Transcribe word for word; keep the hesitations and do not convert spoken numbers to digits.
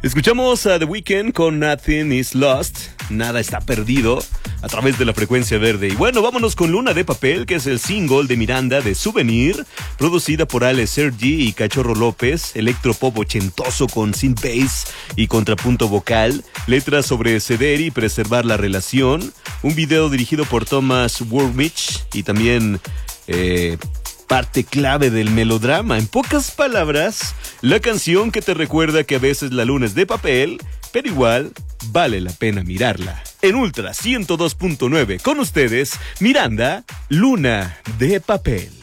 Escuchamos a The Weeknd con Nothing is Lost, nada está perdido, a través de la frecuencia verde. Y bueno, vámonos con Luna de Papel, que es el single de Miranda de Souvenir, producida por Alex Sergi y Cachorro López, electropop ochentoso con synth bass y contrapunto vocal, letras sobre ceder y preservar la relación, un video dirigido por Thomas Wormich y también... Eh, parte clave del melodrama. En pocas palabras, la canción que te recuerda que a veces la luna es de papel, pero igual vale la pena mirarla. En Ultra ciento dos punto nueve, con ustedes, Miranda, Luna de Papel.